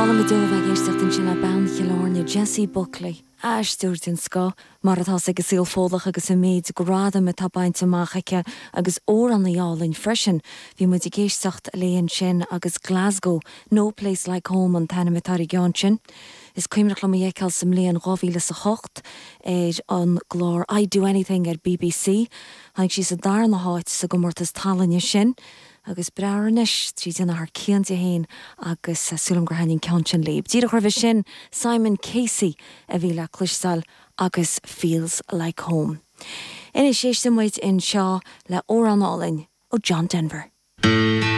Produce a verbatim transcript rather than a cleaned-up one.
Tála go dómh ag éisteachtain sin le ban cheilárne Jessie Buckley. Aistúirt in sco, mar atá sig go síl fódach agus i méid go ráda me tá baint amachaice agus ór an naálainn freisin. Bhí mu i géisteacht léon sin agus Glasgow, no place like home an taine metáí gan sin. Is cuimrach le éceil sem léon ráhíle sa chocht éid an glár I Do Anything ar B B C. Haig si sa dar na háit sa gomortas talanne sin. Agus braarnis trí dena haar cianta héin agus sulam gur hainn ceantin léib. Díad a chuir bheith sin Simon Casey a bhí le cluisteáil agus Feels Like Home. Ina séiste muid in seo le óránálainn ó John Denver.